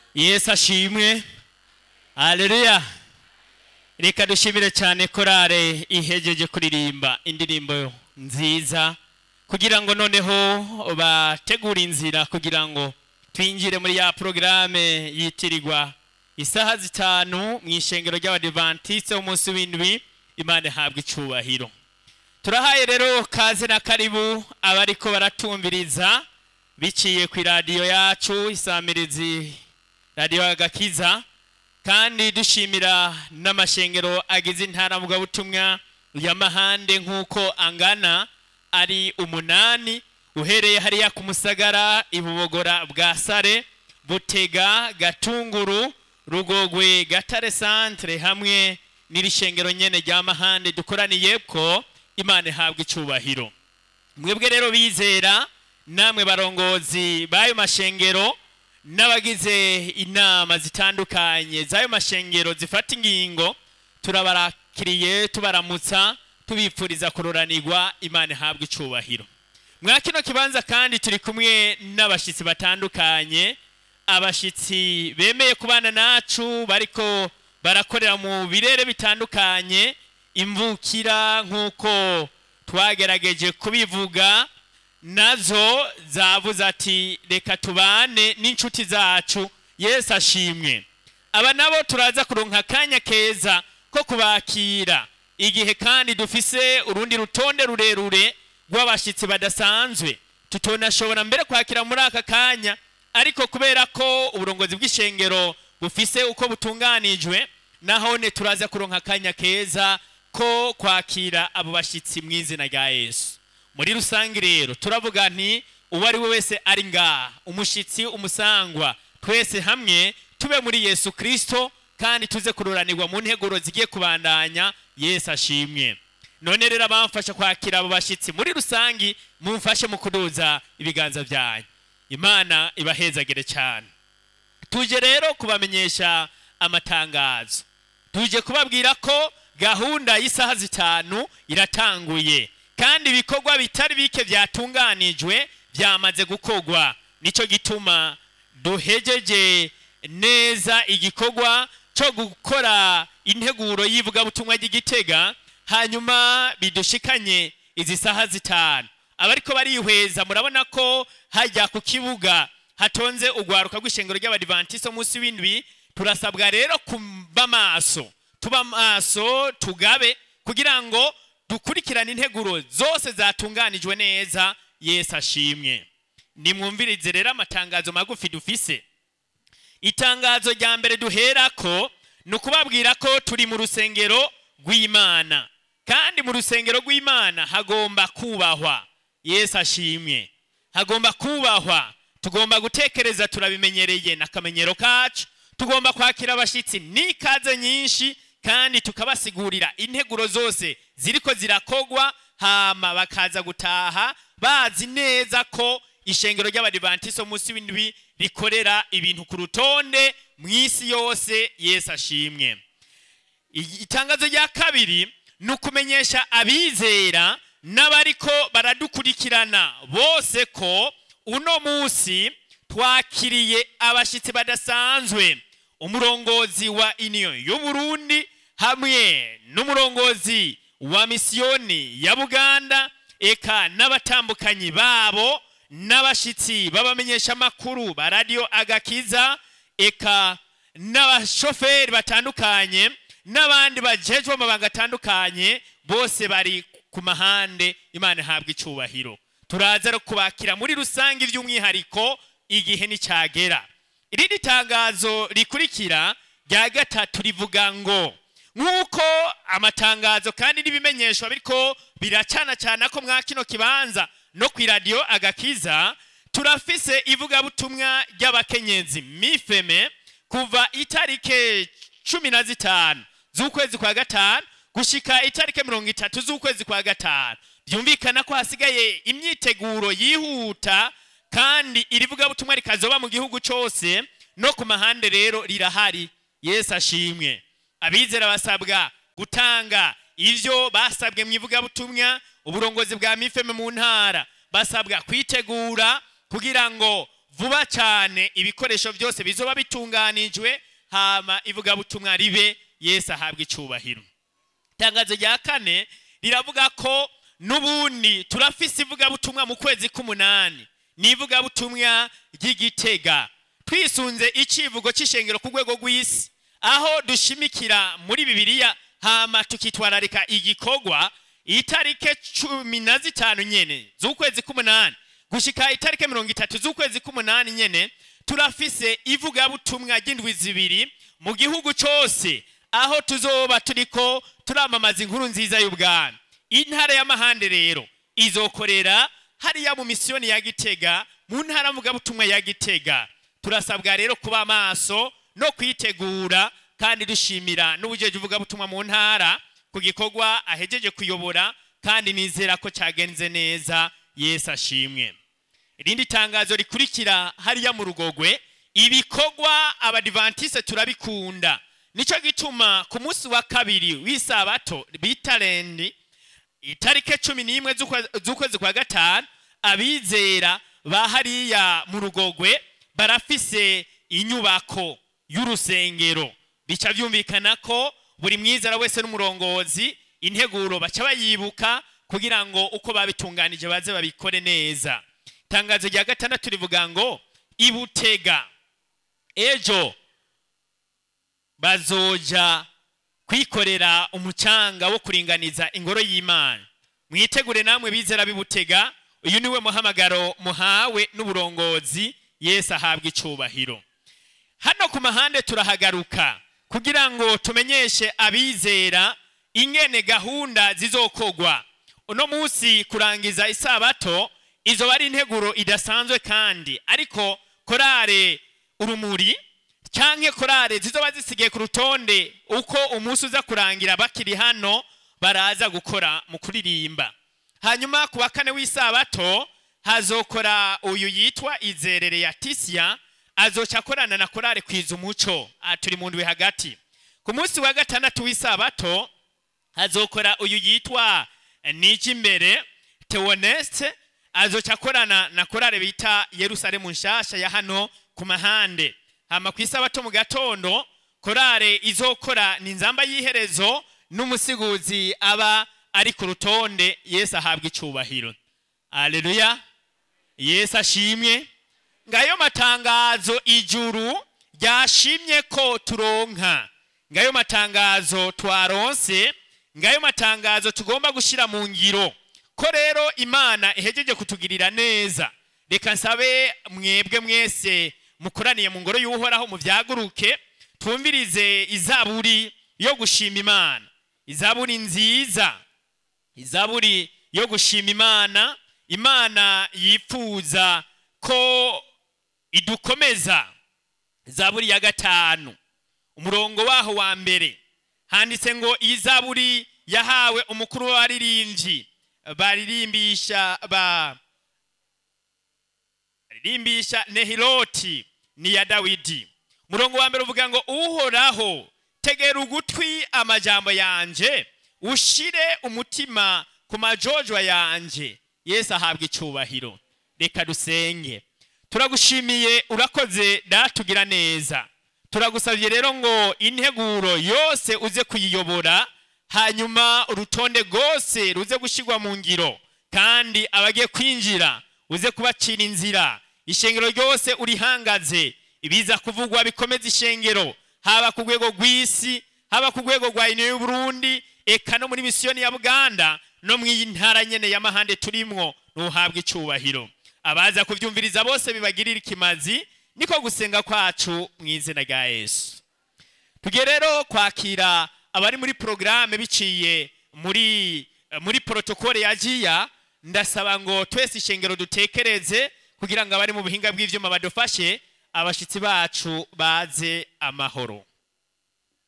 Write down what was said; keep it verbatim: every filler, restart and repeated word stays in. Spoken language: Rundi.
Yesu ashimwe. Haleluya. Reka dushimire cyane korale ihejeje kuririmba indirimbo nziza kugira ngo noneho bategura inzira kugira ngo twinjire muri ya programme yitirirwa isaha zitanu mu ishengero ry'Abadventiste umunsi w'indwi. Imana ihabwe icubahiro. Turahaye rero kaze na karibu abariko baratumviriza biciye ku radio yacu Isamirizi Radio Agakiza, kandi dushimira n'amashengero agize intara mvuga butumwa ya Mahande nkuko angana ari umunani, uhereye hariya ku Musagara, Ibubogora, Bwasare, Butega, Gatunguru, Rugogwe, Gatare Centre hamwe n'irishengero nyene rya Mahande dukoraniye ko. Imana ihabwe icubahiro. Mwebwe rero bizera namwe barongozi bayo mashengero n'abagize inama zitandukanye zayo mashengero zifata ingingo, turabarakiriye tubaramutsa tubipfuriza kuroranirwa. Imana ihabwe icubahiro. Mwakino kibanza kandi turi kumwe n'abashitsi batandukanye, abashitsi bemeye kubana nacu bariko barakorera mu birere bitandukanye, imvukira nkuko twagerageje kubivuga, nazo zavuze ati reka tubane n'inshuti zacu. Yesu ashimwe. Aba nabo turaza kuronka kanya keza ko kubakira, igihe kandi dufise urundi rutonde rurerure rw'abashitsi badasanzwe tutonashobora mbere kwakira muri aka kanya, ariko kubera ko uburongozi bw'ishengero bufise uko butunganijwe, nahone turaza kuronka kanya keza ko kwakira abo bashitsi mu izina rya Yesu. Muri rusange rero turavuga nti uwari we wese ari ngaha, umushitsi umusangwa, twese hamwe tube muri Yesu Kristo kandi tuze kuroranirwa mu nteguro zigiye kubandanya. Yesu ashimwe. None rero abamfasha kwakira abo bashitsi muri rusangi mumfashe mu kuduza ibiganza byanyu. Imana ibahezagire cyane. Tuje rero kubamenyesha amatangazo. Tuje kubabwira ko gahunda y'isaha zitanu iratanguye, kandi ibikorwa bitari bike byatunganijwe byamaze gukogwa. Nico gituma duhejeje neza igikorwa cyo gukora integuro yivuga butumwa ry'Igitega, hanyuma bidushikanye izi saha zitanu. Abariko barihweza murabona ko hajya ku kibuga hatonze ugwaruka rw'ishengero ry'Abadventiste umunsi w'indwi. Turasabwa rero kuba maso, tuba maso tugabe kugira ngo dukurikirane integuro zose zatunganijwe neza. Yesu ashimwe. Nimwumvirize rero amatangazo magufi dufise. Itangazo rya mbere duherako nukubabwira ko turi mu rusengero rw'Imana, kandi mu rusengero rw'Imana hagomba kubahwa. Yesu ashimwe. Hagomba kubahwa. Tugomba gutekereza, turabimenyereye n'akamenyero kacu. Tugomba kwakira abashitsi n'ikaze nyinshi, kandi tukabasigurira integuro zose ziriko zirakogwa, hama bakaza gutaha bazi neza ko ishengero ry'Abadventiste umunsi w'indwi rikorera ibintu ku rutonde mw'isi yose. Yesu ashimwe. Itangazo rya kabiri nukumenyesha abizera n'abariko baradukurikirana bose ko uno munsi twakiriye abashitsi badasanzwe. Umurongozi wa Union y'u Burundi hamwe n'umurongozi wa misiyoni ya Buganda, eka n'abatambukanyi babo n'abashitsi babamenyesha makuru ba Radio Agakiza, eka n'abashoferi batandukanye n'abandi bajejwe amabanga atandukanye, bose bari ku Mahande. Imana ihabwe icubahiro. Turaza kubakira muri rusange by'umwihariko igihe nicagera. Irindi tangazo rikurikira rya gatatu rivuga ngo nkuko amatangazo kandi n'ibimenyesho biriko biracana cyane ko mwakino kibanza no ku Radio Agakiza, turafise ivuga butumwa ry'abakenyezi Mifeme kuva itarike cumi na zitanu z'ukwezi kwa gatanu gushika itarike mirongo itatu z'ukwezi kwa gatanu. Byumvikana ko hasigaye imyiteguro yihuta, kandi irivuga butumwa rikazoba mu gihugu cyose no ku Mahande rero rirahari. Yesu ashimwe. Abizera basabwa gutanga ivyo basabwe mu ivuga butumwa. Uburongozi bwa Mifeme mu ntara basabwa kwitegura kugira ngo vuba cyane ibikoresho byose bizoba bitunganijwe hama ivugabutumwa ribe Yesu ahabwa icubahiro. Itangazo rya kane riravuga ko nubundi turafise ivugabutumwa mu kwezi k'umunani, ni ivugabutumwa ry'Igitega twisunze icivugo c'ishengero ku rwego rw'isi, aho dushimikira muri Bibiliya hama tukitwararika igikorwa itarike cumi na zitanu nyene z'ukwezi k'umunani gushika itarike mirongo itatu z'ukwezi k'umunani nyene. Turafise ivugabutumwa ry'indwi zibiri mu gihugu cose, aho tuzoba turiko turamamaza inkuru nziza y'ubwami. Intara y'amahande rero izokorera hariya mu misiyoni ya Gitega, mu ntara mvugabutumwa ya Gitega. Turasabwa rero kuba maso no kwitegura, kandi dushimira n'ubujeje uvugabutumwa mu ntara ku gikorwa ahejeje kuyobora, kandi nizera ko cyagenze neza. Yesu ashimwe. Irindi tangazo rikurikira hariya mu Rugogwe, ibikorwa abadivantiste turabikunda, nico gituma ku munsi wa kabiri w'isabato bita lendi itarike cumi n'imwe z'ukwezi kwa gatanu, abizera ba hariya mu Rugogwe barafise inyubako y'urusengero. Bica byumvikana ko buri mwizera wese n'umurongozi integuro baca bayibuka kugira ngo uko babitunganije baze babikore neza. Tangazo rya gatandatu rivuga ngo Ibutega ejo bazoja kwikorera umucanga wo kuringaniza ingoro y'Imana. Mwitegure namwe bizera b'Ibutega, uyu niwe muhamagaro muhawe n'uburongozi. Yesu ahabwa icubahiro. Hano ku mahande turahagaruka kugira ngo tumenyeshe abizera ingene gahunda zizokogwa. Uno munsi kurangiza isabato izo ari integuro idasanzwe, kandi ariko korale Urumuri canke korale zizoba zisigaye ku rutonde uko umunsi uza kurangira bakiri hano baraza gukora mu kuririmba. Hanyuma ku wa kane w'isabato hazokora uyu yitwa Izerere ya Tisia, azoca korana na korale Kwiza Umuco aturi mu ndwi hagati. Ku munsi wa gatandatu w'isabato hazokora uyu yitwa Nijimbere Theoneste, azoca korana na korale bita Yerusalemu Nshasha ya hano ku mahande. Hama ku isabato mu gatondo korale izokora ni Nzamba y'Iherezo n'umusiguzi aba ari ku rutonde. Yesu ahabwa icubahiro. Haleluya. Yesu ashimwe. Ngayo matangazo ijuru ryashimye ko turonka, ngayo matangazo twaronse, ngayo matangazo tugomba gushira mu ngiro ko rero Imana ihejeje kutugirira neza. Reka nsabe mwebwe mwese mukoraniye mu ngoro y'Uhoraho muvyaguruke twumvirize izaburi yo gushima Imana, izaburi nziza, izaburi yo gushima Imana. Imana yifuza ko idukomeza. Zaburi ya gatanu umurongo waho wa mbere handitse ngo izaburi yahawe umukuru w'abaririmbyi baririmbisha ba baririmbisha Nehiloti ni ya Dawidi. Murongo wa mbere uvuga ngo Uhoraho tegera ugutwi amajambo yanje, ushire umutima ku majojwa yanje. Yesu ahabwa icubahiro. Reka dusenge. Turagushimiye, urakoze datugira neza. Turagusabye rero ngo integuro yose uze kuyiyobora, hanyuma urutonde gose ruze gushigwa mu ngiro, kandi abagiye kwinjira uze kubacira inzira. Ishengero ryose urihangaze, ibiza kuvugwa bikomeza ishengero, haba ku rwego rw'isi, haba ku rwego rwa ino y'Uburundi, eka no muri misiyoni ya Buganda no mw'iyi ntara nyene y'amahande turimwo. Nuhabwa icubahiro. Abaza kuvyumviriza bose bibagirira ikimazi, niko gusenga kwacu mu izina rya Yesu. Tugiye rero kwakira abari muri programme biciye muri muri protokole ya Jiya. Ndasaba ngo twese ishengero dutekereze kugira ngo abari mu buhinga bw'ivyuma badufashe abashitsi bacu baze amahoro.